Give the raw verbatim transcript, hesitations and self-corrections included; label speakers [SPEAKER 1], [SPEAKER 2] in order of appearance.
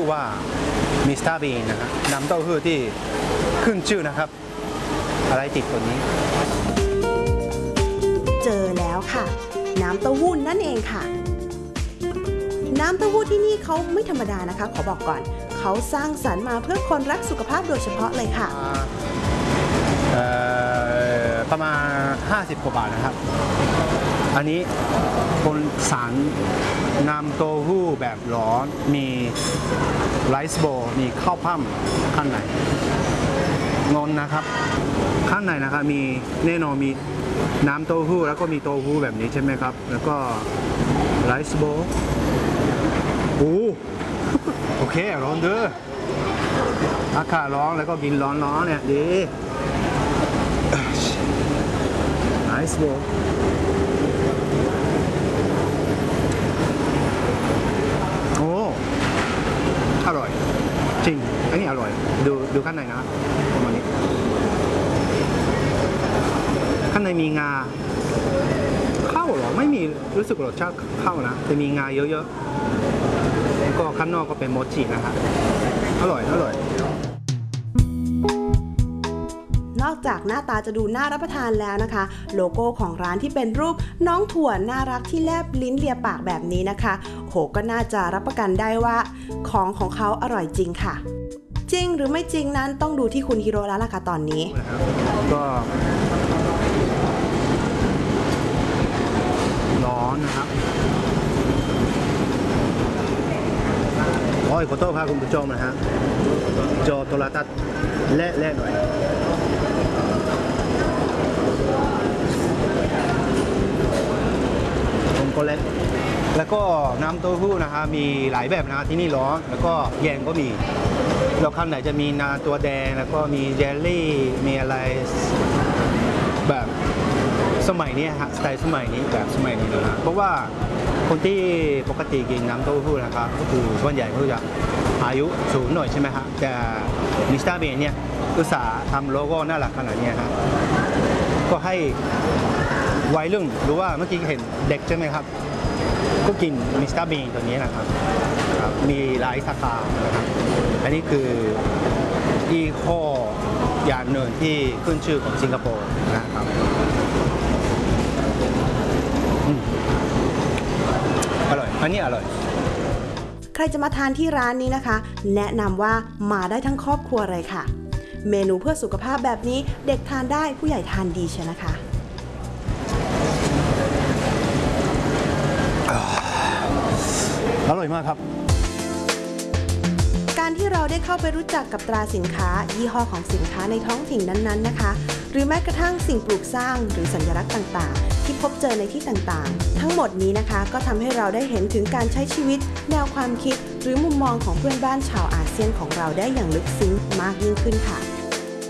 [SPEAKER 1] ว่ามิสเตอร์บีนนะครับน้ำเต้าหู้ที่ขึ้นชื่อนะครับอะไรติดตัวนี้
[SPEAKER 2] เจอแล้วค่ะน้ำเต้าหู้นั่นเองค่ะน้ำเต้าหู้ที่นี่เขาไม่ธรรมดานะคะขอบอกก่อนเขาสร้างสรรค์มาเพื่อคนรักสุขภาพโดยเฉพาะเลยค่ะ
[SPEAKER 1] ประมาณห้าสิบกว่าบาทนะครับอันนี้คนสารน้ำเต้าหู้แบบร้อนมีไรซ์โบว์มีข้าวปั้มข้างในงอนนะครับข้างในนะครับมีแน่นอนมีน้ำเต้าหู้แล้วก็มีเต้าหู้แบบนี้ใช่ไหมครับแล้วก็ไรซ์โบว์โอ้โอเคร้อนเด้ออากาศร้อนแล้วก็กินร้อนๆเนี่ยดีไรซ์โบว์โอ้อร่อยจริงอันนี้อร่อยดูดูข้างในนะประมาณนี้ข้างในมีงาข้าวหรอไม่มีรู้สึกรสชาติข้าวนะแต่มีงาเยอะๆแล้วก็ข้างนอกก็เป็นโมจินะครับอร่อยอร่อย
[SPEAKER 2] นอกจากหน้าตาจะดูน่ารับประทานแล้วนะคะโลโก้ของร้านที่เป็นรูปน้องถั่วน่ารักที่แลบลิ้นเลียปากแบบนี้นะคะโหก็น่าจะรับประกันได้ว่าของของเขาอร่อยจริงค่ะจริงหรือไม่จริงนั้นต้องดูที่คุณฮิโร่แล้วล่ะค่ะตอนนี้
[SPEAKER 1] ก็ร้อนนะครับโอ้ยขอโทษครับคุณผู้ชมนะฮะจอโทรทัศน์เละๆหน่อยผมก็เละแล้วก็น้ำเต้าหู้นะคะมีหลายแบบนะที่นี่ร้อนแล้วก็แยงก็มีแล้วข้างไหนจะมีนาตัวแดงแล้วก็มีเจลลี่มีอะไรแบบสมัยนี้ฮะสไตล์สมัยนี้แบบสมัยนี้นะฮะเพราะว่าคนที่ปกติกินน้ำเต้าหู้นะครับก็คือส่วนใหญ่เขาจะอายุสูงหน่อยใช่ไหมฮะแต่มิสเตอร์เบนเนี่ยอุตสาห์ทำโลโก้น่ารักขนาดนี้ฮะก็ให้วัยรุ่นหรือว่าเมื่อกี้เห็นเด็กใช่ไหมครับก็กินมิสเตอร์เบนตัวนี้นะครับมีหลายสาขานะครับอันนี้คืออีโคอย่างหนึ่งที่ขึ้นชื่อของสิงคโปร์นะครับอร่อยอันนี้อร่อย
[SPEAKER 2] ใครจะมาทานที่ร้านนี้นะคะแนะนำว่ามาได้ทั้งครอบครัวเลยค่ะเมนูเพื่อสุขภาพแบบนี้เด็กทานได้ผู้ใหญ่ทานดีใช่นะคะ
[SPEAKER 1] อร่อยมากครับ
[SPEAKER 2] การที่เราได้เข้าไปรู้จักกับตราสินค้ายี่ห้อของสินค้าในท้องถิ่นนั้นๆนะคะหรือแม้กระทั่งสิ่งปลูกสร้างหรือสัญลักษณ์ต่างๆที่พบเจอในที่ต่างๆทั้งหมดนี้นะคะก็ทำให้เราได้เห็นถึงการใช้ชีวิตแนวความคิดหรือมุมมองของเพื่อนบ้านชาวอาเซียนของเราได้อย่างลึกซึ้งมากยิ่งขึ้นค่ะ